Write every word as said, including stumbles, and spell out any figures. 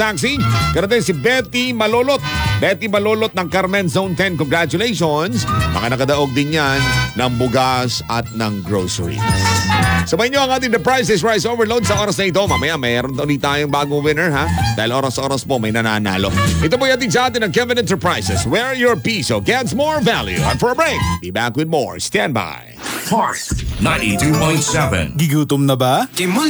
Taxi. Ganun din si Betty Malolot. Betty Malolot ng Carmen Zone ten. Congratulations. Mga nakadaog din yan ng bugas at ng groceries. Sabay nyo ang ating The Price is Rice Overload sa oras na ito. Mamaya mayroon ulit tayong bagong winner ha. Dahil oras-oras po may nananalo. Ito po yung sa atin ng Kevin Enterprises. Where your piso gets more value. And for a break, be back with more. Stand by. Heart ninety-two point seven. Gigutom na ba? Kimul